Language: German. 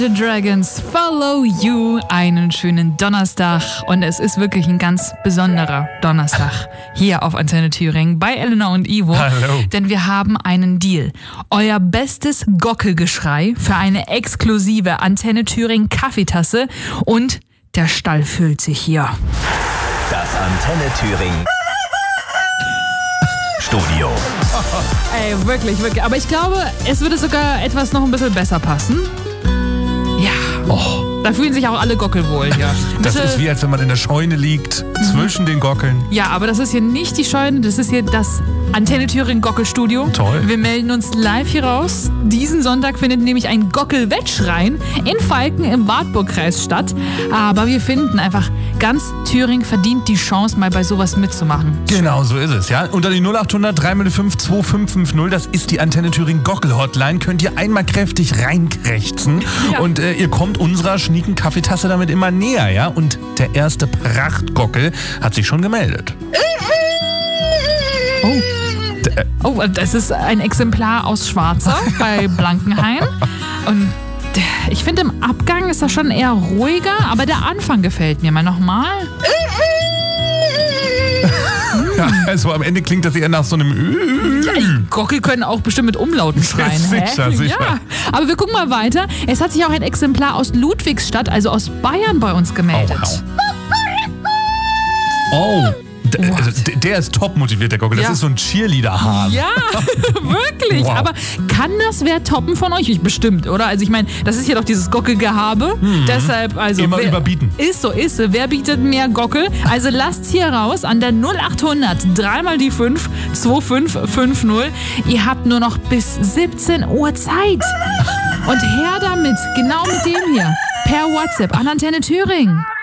The Dragons Follow You. Einen schönen Donnerstag. Und es ist wirklich ein ganz besonderer Donnerstag hier auf Antenne Thüringen bei Elena und Ivo. Hallo. Denn wir haben einen Deal. Euer bestes Gockelgeschrei für eine exklusive Antenne Thüringen Kaffeetasse. Und der Stall füllt sich hier. Das Antenne Thüringen Studio. Ey, wirklich, wirklich. Aber ich glaube, es würde sogar etwas noch ein bisschen besser passen. Ja. Oh, Da fühlen sich auch alle Gockel wohl hier. das ist wie, als wenn man in der Scheune liegt, zwischen den Gockeln. Ja, aber das ist hier nicht die Scheune, das ist hier das Antenne Thüringen Gockelstudio. Toll. Wir melden uns live hier raus. Diesen Sonntag findet nämlich ein Gockel-Wettschrein in Falken im Wartburgkreis statt. Aber wir finden einfach, ganz Thüringen verdient die Chance, mal bei sowas mitzumachen. Genau, so ist es, ja. Unter die 0800 305 2550, das ist die Antenne Thüringen Gockel-Hotline, könnt ihr einmal kräftig reinkrächzen. Ja. Und ihr kommt unserer schnieken Kaffeetasse damit immer näher, ja. Und der erste Prachtgockel hat sich schon gemeldet. Oh, das ist ein Exemplar aus Schwarzer bei Blankenhain. Und ich finde, im Abgang ist das schon eher ruhiger, aber der Anfang gefällt mir. Mal nochmal. Ja, also am Ende klingt das eher nach so einem Ja, die Gockel können auch bestimmt mit Umlauten schreien. Sicher, sicher. Ja, aber wir gucken mal weiter. Es hat sich auch ein Exemplar aus Ludwigsstadt, also aus Bayern, bei uns gemeldet. Oh, der ist top motiviert, der Gockel. Das Ja. ist so ein Cheerleader-Hahn. Ja, wirklich. Wow. Aber kann das wer toppen von euch? Ich bestimmt, oder? Also ich meine, das ist ja doch dieses Gockelgehabe. Deshalb, also Immer überbieten. Ist so. Wer bietet mehr Gockel? Also lasst hier raus an der 0800 3 mal die 5 2550. Ihr habt nur noch bis 17 Uhr Zeit. Und her damit, genau mit dem hier, per WhatsApp an Antenne Thüringen.